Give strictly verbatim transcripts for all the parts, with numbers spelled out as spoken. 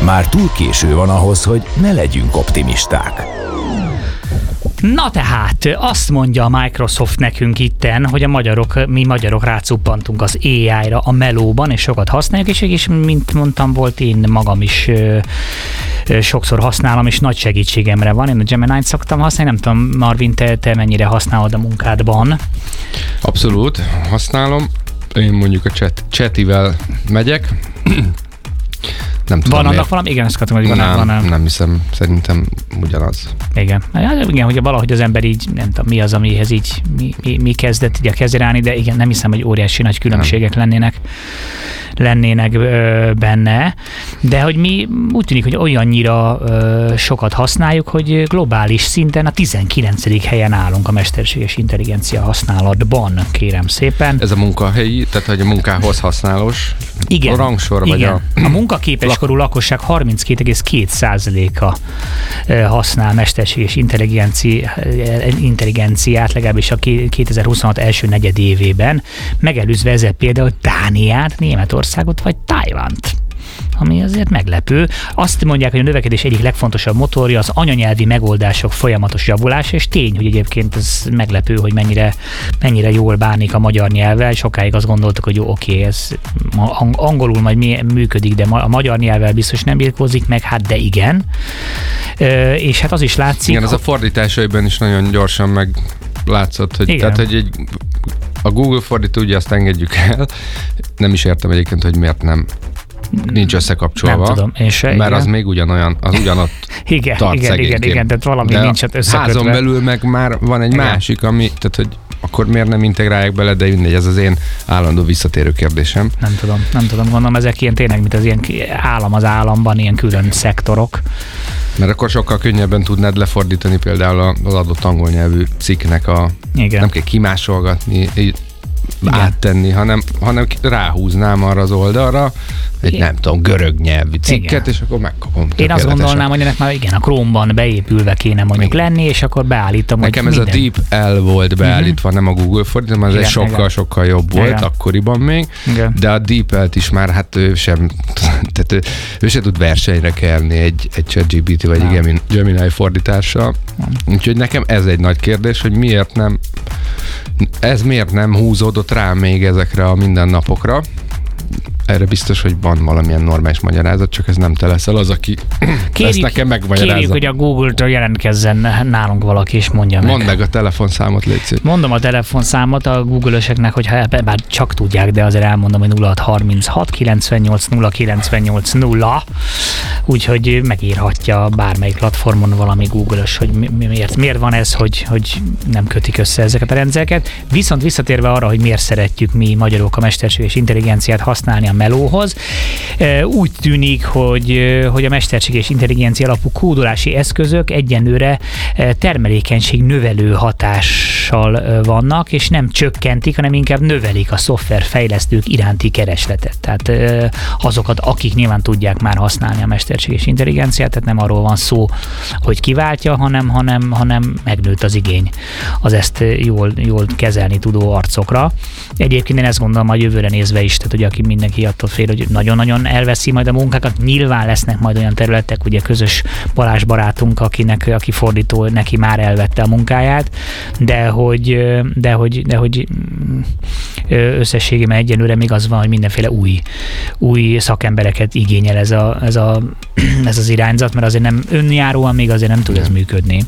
Már túl késő van ahhoz, hogy ne legyünk optimisták. Na tehát, azt mondja a Microsoft nekünk itten, hogy a magyarok, mi magyarok rácuppantunk az á í-ra a melóban, és sokat használjuk, és, és mint mondtam, volt én magam is ö, ö, sokszor használom, és nagy segítségemre van. Én a Gemini-t szoktam használni, nem tudom, Marvin, te, te mennyire használod a munkádban? Abszolút, használom. Én mondjuk a chat, chativel megyek. Nem tudom, van miért. annak valami? Igen, ezt akartam, hogy van, nem, van. Nem hiszem, szerintem ugyanaz. Igen. Hát, igen, hogy valahogy az ember így, nem tudom, mi az, amihez így mi, mi, mi kezdett így a kezére állni, de igen, nem hiszem, hogy óriási nagy különbségek nem. lennének lennének ö, benne, de hogy mi úgy tűnik, hogy olyannyira ö, sokat használjuk, hogy globális szinten a tizenkilencedik helyen állunk a mesterséges intelligencia használatban, kérem szépen. Ez a munkahelyi, tehát hogy a munkához használós igen, a rangsor, igen. vagy a... A munkaképeskorú lakosság harminckét egész két százaléka használ mesterséges intelligenci, intelligenciát, legalábbis a kétezer-huszonhat első negyedévében, megelőzve ezzel például Dániát, Németországot vagy Tajvant, ami azért meglepő. Azt mondják, hogy a növekedés egyik legfontosabb motorja az anyanyelvi megoldások folyamatos javulása, és tény, hogy egyébként ez meglepő, hogy mennyire, mennyire jól bánik a magyar nyelvvel. Sokáig azt gondoltuk, hogy jó, oké, ez angolul majd működik, de a magyar nyelvvel biztos nem birkózik meg, hát de igen. És hát az is látszik... Igen, ez a fordításaiban is nagyon gyorsan meglátszott, hogy, tehát, hogy egy, a Google fordító, ugye azt engedjük el, nem is értem egyébként, hogy miért nem nincs összekapcsolva, nem tudom, és mert igen. az még ugyanolyan, az ugyanott igen, tart igen, igen, igen, tehát valami de nincs ott összekötve. Házon belül meg már van egy igen. másik, ami, tehát hogy akkor miért nem integrálják bele, de mindegy, ez az én állandó visszatérő kérdésem. Nem tudom, nem tudom, gondolom, ezek ilyen tényleg, mint az ilyen állam az államban, ilyen külön szektorok. Mert akkor sokkal könnyebben tudnád lefordítani például az adott angol nyelvű cikknek a, igen. nem kell kimásolgatni, igen. áttenni, hanem, hanem ráhúznám arra az oldalra egy igen. nem tudom, görög nyelvű cikket, igen. és akkor megkapom. Én azt gondolnám, hogy ennek már igen, a Chrome-ban beépülve kéne mondjuk igen. lenni, és akkor beállítom, nekem hogy ez minden. a DeepL volt beállítva, uh-huh. nem a Google fordító, mert ez egy sokkal-sokkal jobb volt igen. akkoriban még, igen. de a DeepL-t is már hát ő sem, tehát ő, ő sem tud versenyre kelni egy, egy ChatGPT vagy egy Gemini, Gemini fordítással. Nem. Úgyhogy nekem ez egy nagy kérdés, hogy miért nem ez miért nem húzódott rá még ezekre a mindennapokra. Erre biztos, hogy van valamilyen normális magyarázat, csak ez nem te leszel az, aki kérjük, ezt nekem megmagyarázza. Kérjük, hogy a Google-től jelentkezzen nálunk valaki, és mondja meg. Mondd meg a telefonszámot, légy szíves. Mondom a telefonszámot a Google-öseknek, hogyha bár csak tudják, de azért elmondom, hogy nulla hat harminchat kilencvennyolc nulla kilencvennyolc nulla, úgyhogy megírhatja bármelyik platformon valami Google-ös, hogy miért, miért van ez, hogy, hogy nem kötik össze ezeket a rendszereket. Viszont visszatérve arra, hogy miért szeretjük mi magyarok a mesterséges intelligenciát használni a melóhoz. Úgy tűnik, hogy, hogy a mesterséges intelligencia alapú kódolási eszközök egyenlőre termelékenység növelő hatással vannak, és nem csökkentik, hanem inkább növelik a szoftverfejlesztők iránti keresletet. Tehát azokat, akik nyilván tudják már használni a mesterséges intelligenciát, tehát nem arról van szó, hogy kiváltja, hanem, hanem, hanem megnőtt az igény az ezt jól, jól kezelni tudó arcokra. Egyébként én ezt gondolom a jövőre nézve is, tehát hogy aki mindenki attól fél, hogy nagyon-nagyon elveszi majd a munkákat. Nyilván lesznek majd olyan területek, ugye közös Balázs barátunk, akinek, aki fordító, neki már elvette a munkáját, de hogy, de hogy, de hogy összességében egyenlőre még az van, hogy mindenféle új, új szakembereket igényel ez, a, ez, a, ez az irányzat, mert azért nem önjáróan még azért nem tud ez működni.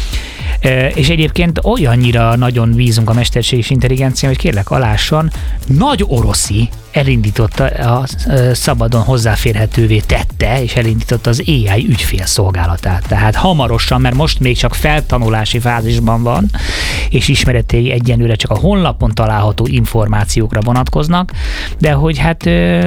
És egyébként olyannyira nagyon bízunk a mesterséges intelligencia, hogy kérlek alássan, Nagy Oroszi elindította, a szabadon hozzáférhetővé tette, és elindította az á i ügyfélszolgálatát. Tehát hamarosan, mert most még csak feltanulási fázisban van, és ismeretei egyenlőre csak a honlapon található információkra vonatkoznak, de hogy hát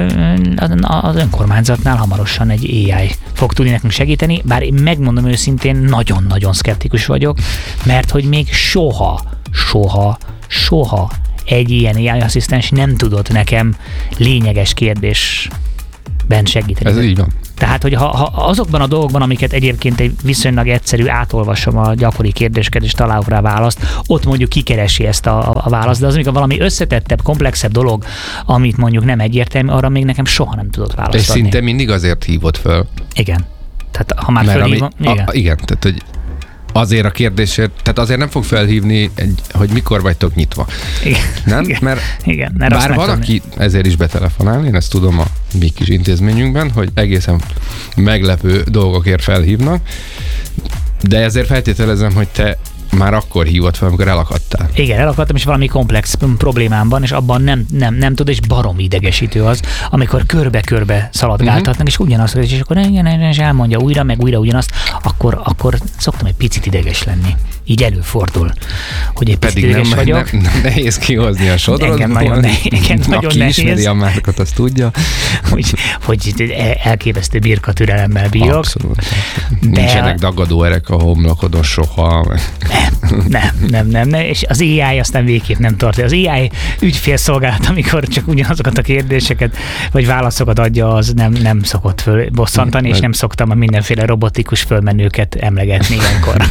az önkormányzatnál hamarosan egy á i fog tudni nekünk segíteni, bár én megmondom őszintén, nagyon-nagyon szkeptikus vagyok, mert hogy még soha, soha, soha egy ilyen á i asszisztens nem tudott nekem lényeges kérdésben segíteni. Ez így van. Tehát, hogy ha, ha azokban a dolgokban, amiket egyébként egy viszonylag egyszerű, átolvasom a gyakori kérdéseket, és találok rá választ, ott mondjuk kikeresi ezt a, a választ, de az, amikor valami összetettebb, komplexebb dolog, amit mondjuk nem egyértelmű, arra még nekem soha nem tudott választ adni. És szinte mindig azért hívott föl. Igen. Tehát ha már Mert fölhívom, ami, igen. A, igen, tehát hogy azért a kérdésért, tehát azért nem fog felhívni, egy, hogy mikor vagytok nyitva. Igen. Nem? Igen. Mert igen. Mert bár van, aki ezért is betelefonál, én ezt tudom a mi kis intézményünkben, hogy egészen meglepő dolgokért felhívnak, de ezért feltételezem, hogy te már akkor hívott fel, amikor elakadtál. Igen, elakadtam, és valami komplex problémám van, és abban nem, nem, nem tud, és baromi idegesítő az, amikor körbe-körbe szaladgáltatnak, uh-huh. és ugyanazt, és akkor igen, és elmondja újra, meg újra ugyanazt, akkor, akkor szoktam egy picit ideges lenni. Így előfordul, hogy egy picit Pedig ideges nem, vagyok. Nem, nem nehéz kihozni a sodrodból. Engem nagyon, ne, engem nagyon Aki nehéz. ismeri a márkot, azt tudja. Hogy, hogy elképesztő birka türelemmel bírok. Abszolút. De nincsenek dagadó erek a homlokodon soha. Nem, nem, nem, nem, nem, és az á i aztán végképp nem tartja. Az á i ügyfélszolgálat, amikor csak ugyanazokat a kérdéseket, vagy válaszokat adja, az nem, nem szokott föl bosszantani, és nem szoktam a mindenféle robotikus fölmenőket emlegetni ilyenkor.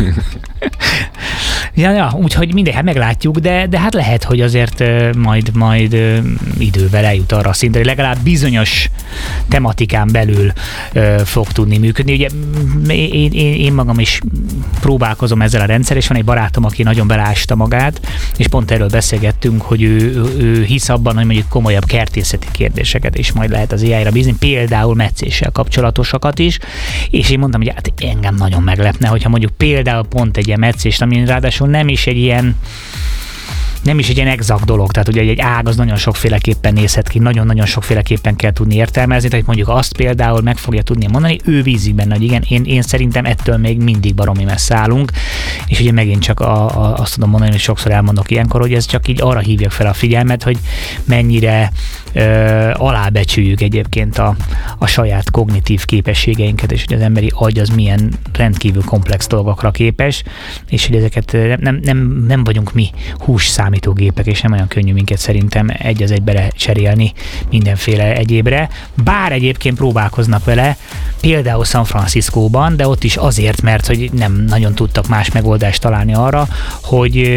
Ja, ja, úgyhogy mindegy, hát meglátjuk, de, de hát lehet, hogy azért uh, majd, majd uh, idővel eljut arra a szintre, hogy legalább bizonyos tematikán belül uh, fog tudni működni. Ugye én, én, én magam is próbálkozom ezzel a rendszer, és van egy barátom, aki nagyon beleásta magát, és pont erről beszélgettünk, hogy ő, ő, ő hisz abban, hogy mondjuk komolyabb kertészeti kérdéseket is majd lehet az á i-ra bízni, például metszéssel kapcsolatosakat is, és én mondtam, hogy hát engem nagyon meglepne, hogyha mondjuk például pont egy ilyen metszést, ami ráadásul nem is egy ilyen nem is egy ilyen exakt dolog, tehát ugye egy ág az nagyon sokféleképpen nézhet ki, nagyon-nagyon sokféleképpen kell tudni értelmezni, tehát mondjuk azt például meg fogja tudni mondani, ő bízik benne, hogy igen, én, én szerintem ettől még mindig baromi messze állunk, és ugye megint csak a, a, azt tudom mondani, hogy sokszor elmondok ilyenkor, hogy ez csak így arra hívják fel a figyelmet, hogy mennyire ö, alábecsüljük egyébként a, a saját kognitív képességeinket, és hogy az emberi agy az milyen rendkívül komplex dolgokra képes, és hogy ezeket nem, nem, nem vagyunk mi hússzámítógépek, és nem olyan könnyű minket szerintem egy az egy belecserélni mindenféle egyébre. Bár egyébként próbálkoznak vele, például San Franciscóban, de ott is azért, mert hogy nem nagyon tudtak más megoldást találni arra, hogy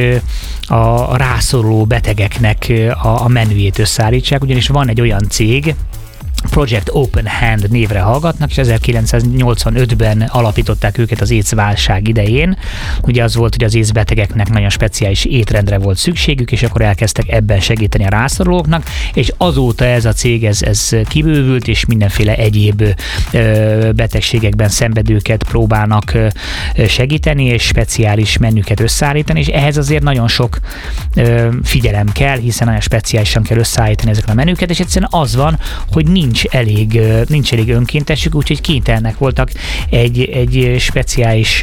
a rászoruló betegeknek a, a menüjét összeállítsák, ugyanis van egy olyan cég, Project Open Hand névre hallgatnak, és ezerkilencszáznyolcvanötben alapították őket az AIDS válság idején. Ugye az volt, hogy az AIDS betegeknek nagyon speciális étrendre volt szükségük, és akkor elkezdtek ebben segíteni a rászorulóknak, és azóta ez a cég ez, ez kibővült, és mindenféle egyéb ö, betegségekben szenvedőket próbálnak ö, segíteni, és speciális menüket összeállítani, és ehhez azért nagyon sok ö, figyelem kell, hiszen nagyon speciálisan kell összeállítani ezeket a menüket, és egyszerűen az van, hogy nincs Nincs elég, nincs elég önkéntesük, úgyhogy kénytelenek voltak egy, egy speciális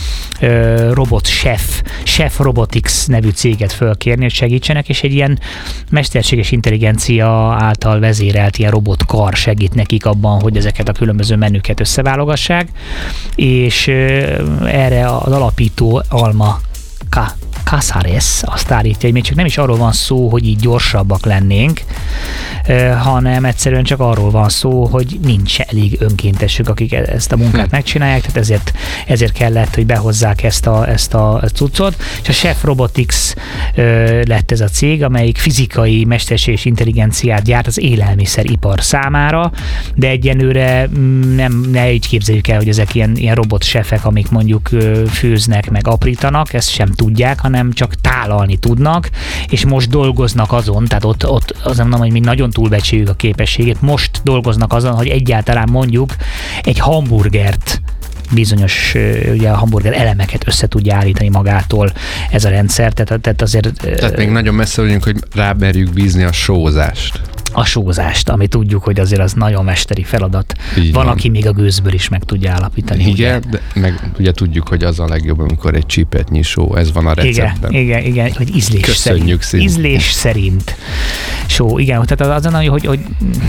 robot chef, Chef Robotics nevű céget fölkérni, hogy segítsenek, és egy ilyen mesterséges intelligencia által vezérelt ilyen robotkar segít nekik abban, hogy ezeket a különböző menüket összeválogassák, és erre az alapító Alma K. Casares azt állítja, hogy még csak nem is arról van szó, hogy így gyorsabbak lennénk, hanem egyszerűen csak arról van szó, hogy nincs elég önkéntesük, akik ezt a munkát megcsinálják, tehát ezért, ezért kellett, hogy behozzák ezt a, ezt a cuccot, és a Chef Robotics lett ez a cég, amelyik fizikai mesterséges intelligenciát gyárt az élelmiszeripar számára, de egyenlőre nem, ne így képzeljük el, hogy ezek ilyen, ilyen robotsefek, amik mondjuk főznek, meg aprítanak, ezt sem tudják, hanem csak tálalni tudnak, és most dolgoznak azon, tehát ott, ott azt mondom, hogy mi nagyon túlbecsüljük a képességét, most dolgoznak azon, hogy egyáltalán mondjuk egy hamburgert, bizonyos ugye a hamburger elemeket össze tudja állítani magától ez a rendszer, tehát, tehát azért... Tehát még nagyon messze vagyunk, hogy rámerjük bízni a sózást. A sózást, ami tudjuk, hogy azért az nagyon mesteri feladat. Így van, van, aki még a gőzből is meg tudja állapítani. Igen, de meg ugye tudjuk, hogy az a legjobb, amikor egy csípetnyi só, ez van a receptben. Igen, igen, igen, hogy ízlés Köszönjük szerint. Ízlés szerint só, igen, tehát azon, hogy, hogy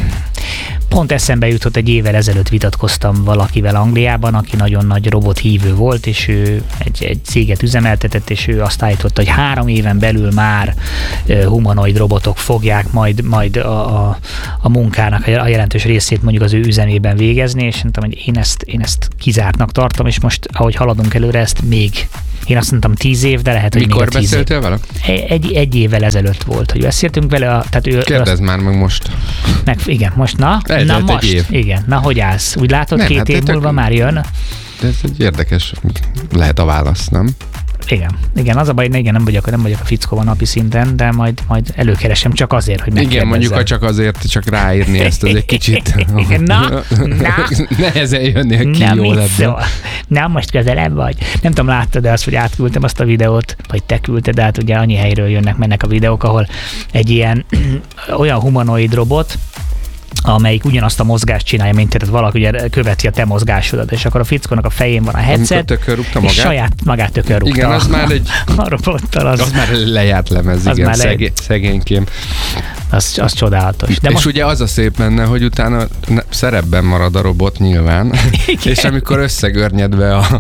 Pont eszembe jutott, egy évvel ezelőtt vitatkoztam valakivel Angliában, aki nagyon nagy robothívő volt, és ő egy, egy céget üzemeltetett, és ő azt állította, hogy három éven belül már humanoid robotok fogják majd, majd a, a, a munkának a jelentős részét mondjuk az ő üzemében végezni, és mondtam, hogy én ezt, én ezt kizártnak tartom, és most, ahogy haladunk előre, ezt még én azt mondtam tíz év, de lehet, hogy Mikor még a tíz beszéltél év. vele? Egy, egy évvel ezelőtt volt, hogy beszéltünk vele. A, tehát ő, Kérdezd azt, már meg most. meg, igen, most na? Ez na egy most, év. igen. Na, hogy állsz? Úgy látod, Nem, két hát év tök- múlva már jön? De ez egy érdekes, lehet a válasz, nem? Igen, igen, az a baj, igen, nem vagyok, nem vagyok a fickóban napi szinten, de majd, majd előkeresem csak azért, hogy megkérdezzem. Igen, mondjuk, ha csak azért, csak ráírni ezt, az egy kicsit... Igen, na, na. Nehezen jönnél ki Na, jól mit ebből. szól? Na, most közelebb vagy. Nem tudom, láttad-e azt, hogy átküldtem azt a videót, vagy te küldted, de hát ugye annyi helyről jönnek, mennek a videók, ahol egy ilyen olyan humanoid robot, amelyik ugyanazt a mozgást csinálja, mint tehát valaki ugye követi a te mozgásodat, és akkor a fickónak a fején van a headset, tökörrugta és magát? saját magát tökörrugta. Igen, az már egy... A robottal, az, Az már lejárt lemez, Az igen, már szegé, szegénykém. az, az csodálatos. De És most ugye az a szép benne, hogy utána ne- szerepben marad a robot nyilván, és amikor összegörnyedve a,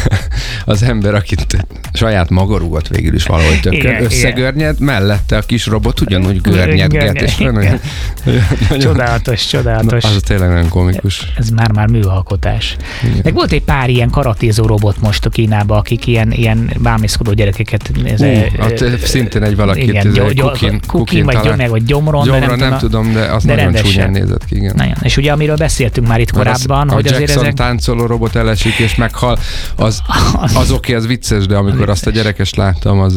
az ember, akit saját maga rúgott végül is valahogy tökön, Igen, összegörnyed, mellette a kis robot ugyanúgy görnyedget, és Igen. olyan, nagyon, csodálatos, csodálatos. az tényleg nagyon komikus. Ez már-már műalkotás. Meg volt egy pár ilyen karatézó robot most a Kínában, akik ilyen, ilyen bámészkodó gyerekeket... Ez, Ú, e, hát szintén egy valakit, igen, ez gyom, egy gyom, kukin, kukin, vagy, gyom, meg, vagy gyomron, Gyomra de nem, nem, nem tudom, tudom, de az de nagyon rendesen. csúnyán nézett ki, igen. Nagyon. És ugye amiről beszéltünk már itt Mert az- korábban, a hogy azért Jackson ezek... táncoló robot elesik és meghal, az, az oké, az vicces, de amikor azt a gyerekest láttam, az,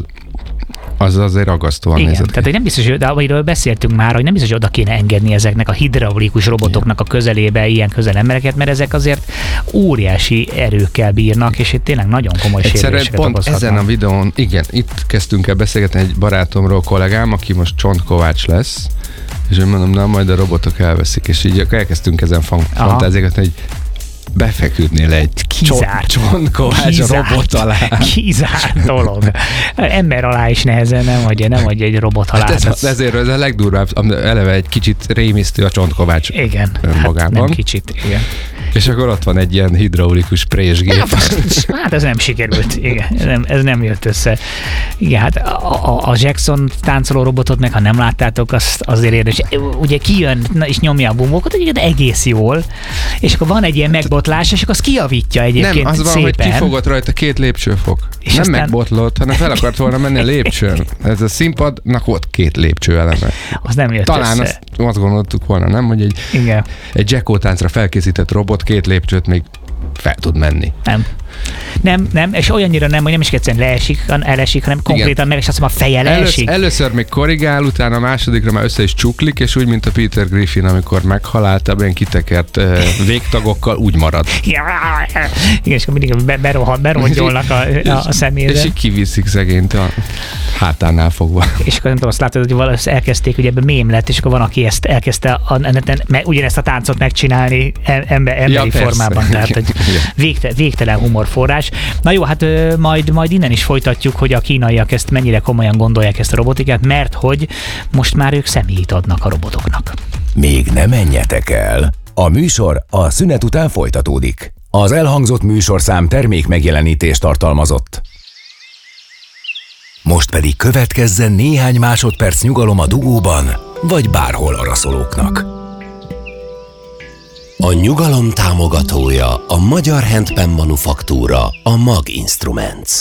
az azért aggasztóan Igen, nézett ki. tehát hogy nem biztos, hogy, de amiről beszéltünk már, hogy nem biztos, hogy oda kéne engedni ezeknek a hidraulikus robotoknak a közelébe ilyen közel embereket, mert ezek azért óriási erőkkel bírnak, és itt tényleg nagyon komoly Egyszerűen sérüléseket pont okozhatnak. ezen a videón, igen, itt kezdtünk el beszélgetni egy barátomról, kollégám, aki most csontkovács lesz, és én mondom, na majd a robotok elveszik, és így elkezdtünk ezen fan- Aha. fantáziákat, hogy befeküdnél egy Kizárt. csontkovács robot alá. Kizárt dolog. Ember alá is nehezen, nem adja, nem adja egy robot alá. Hát ez, Ez- ezért ez a legdurvább, ami eleve egy kicsit rémisztő a csontkovács igen, hát önmagában. nem kicsit, igen. És akkor ott van egy ilyen hidraulikus présgép. Hát ez nem sikerült, igen, ez nem, ez nem jött össze. Igen, hát a, a, a Jackson táncoló robotot meg, ha nem láttátok, azt azért érdekes. Ugye kijön na, és nyomja a bumbókat, ugye egész jól, és akkor van egy ilyen megbotlás, és akkor azt kijavítja egyébként Nem, az van, szépen. hogy kifogott rajta két lépcsőfok. És nem aztán- megbotlott, hanem fel akart volna menni a lépcsőn. Ez a színpadnak volt két lépcső eleme. Az nem jött Talán össze. azt, azt gondoltuk volna, nem, hogy egy, Igen, egy Jacko táncra felkészített robot két lépcsőt még fel tud menni. nem. Nem, nem, és olyannyira nem, hogy nem is egyszerűen leesik, elesik, hanem konkrétan meg, és azt mondom, a feje Elősz, leesik. először még korrigál, utána a másodikra már össze is csuklik, és úgy, mint a Peter Griffin, amikor meghal, általában ilyen kitekert uh, végtagokkal úgy marad. Igen, és akkor mindig be, berohad, berongyolnak a, a, a személyre. És így kiviszik szegényt a hátánál fogva. És akkor nem tudom, azt látod, hogy valahogy elkezdték, hogy ebben mém lett, és akkor van, aki ezt elkezdte a, neten, me, ugyanezt a táncot megcsinálni ember, emberi Ja, persze. formában. Tehát, hogy Igen. végte, végtelen humorforrás. Na jó, hát ö, majd, majd innen is folytatjuk, hogy a kínaiak ezt mennyire komolyan gondolják ezt a robotikát, mert hogy most már ők személyt adnak a robotoknak. Még ne menjetek el. A műsor a szünet után folytatódik. Az elhangzott műsorszám termék megjelenítést tartalmazott. Most pedig következzen néhány másodperc nyugalom a dugóban, vagy bárhol araszolóknak. A nyugalom támogatója a Magyar Handpan Manufaktúra, a Mag Instruments.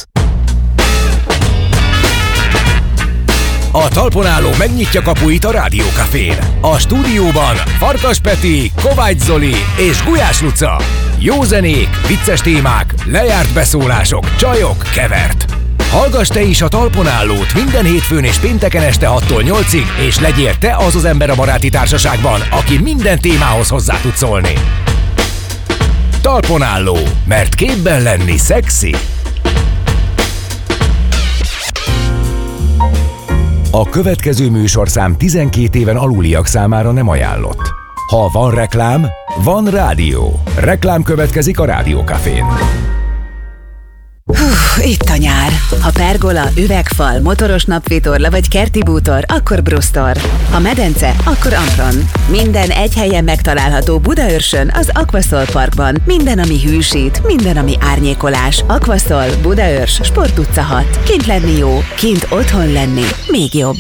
A talpon álló megnyitja kapuit a Rádiókafén. A stúdióban Farkas Peti, Kovács Zoli és Gulyás Luca. Jó zenék, vicces témák, lejárt beszólások, csajok, kevert. Hallgass te is a talpon állót minden hétfőn és pénteken este hattól nyolcig, és legyél te az az ember a baráti társaságban, aki minden témához hozzá tud szólni. Talpon álló, mert képben lenni szexi. A következő műsorszám tizenkét éven aluliak számára nem ajánlott. Ha van reklám, van rádió. Reklám következik a Rádiókafén. Hú, itt a nyár. Ha pergola, üvegfal, motoros napvitorla vagy kerti bútor, akkor Brustor. Ha medence, akkor Ampron. Minden egy helyen megtalálható Budaörsön, az Aquaszol Parkban. Minden, ami hűsít, minden, ami árnyékolás. Aquaszol, Budaörs, Sport utca hat. Kint lenni jó, kint otthon lenni még jobb.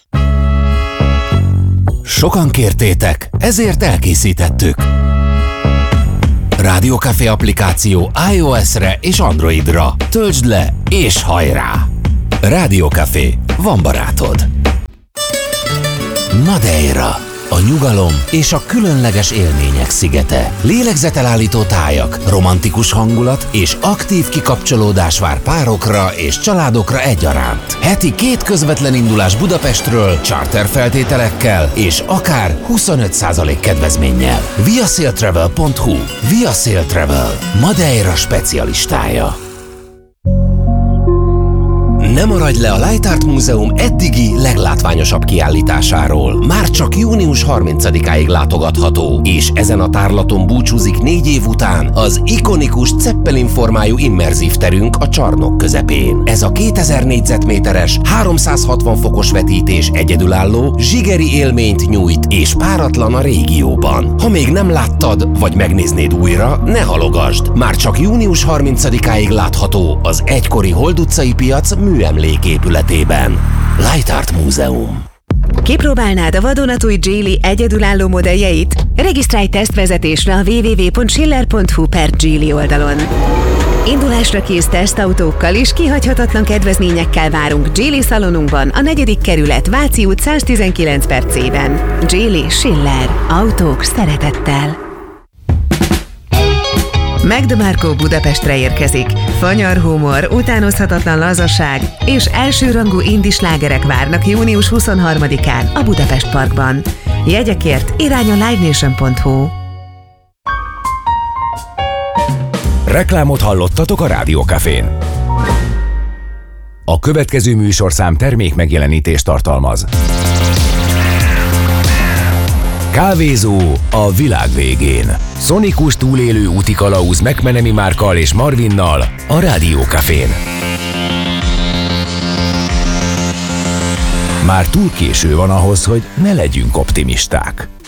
Sokan kértétek, ezért elkészítettük. Rádió Café applikáció iOS-re és Androidra. Töltsd le és hajrá! Rádió Café, van barátod. Madeira, a nyugalom és a különleges élmények szigete. Lélegzetelállító tájak, romantikus hangulat és aktív kikapcsolódás vár párokra és családokra egyaránt. Heti két közvetlen indulás Budapestről, charter feltételekkel és akár huszonöt százalék kedvezménnyel. viasailtravel pont hu. Viasail Travel, Madeira specialistája. Ne maradj le a Light Art Múzeum eddigi leglátványosabb kiállításáról. Már csak június harmincadikáig látogatható, és ezen a tárlaton búcsúzik négy év után az ikonikus Zeppelin formájú immerzív terünk a csarnok közepén. Ez a kétezer négyzetméteres, háromszázhatvan fokos vetítés egyedülálló, zsigeri élményt nyújt és páratlan a régióban. Ha még nem láttad, vagy megnéznéd újra, ne halogasd! Már csak június harmincadikáig látható az egykori Hold utcai piac műemléképületében. Light Art Múzeum. Kipróbálnád a vadonatúj Geely egyedülálló modelljeit? Regisztrálj tesztvezetésre a double-u double-u double-u pont schiller pont hu per Geely oldalon. Indulásra kész tesztautókkal és kihagyhatatlan kedvezményekkel várunk Geely szalonunkban, a negyedik kerület, Váci út száztizenkilenc per C-ben. Geely Schiller. Autók szeretettel. Mac DeMarco Budapestre érkezik. Fanyar humor, utánozhatatlan lazaság és elsőrangú indie slágerek várnak június huszonharmadikán a Budapest Parkban. Jegyekért irány a livenation pont hu. Reklámot hallottatok a Rádió Cafén. A következő műsorszám termék megjelenítést tartalmaz. Kávézó a világ végén. Szonikus túlélő úti kalauz McMenemy Márkkal és Marvinnal a Rádió Cafén. Már túl késő van ahhoz, hogy ne legyünk optimisták.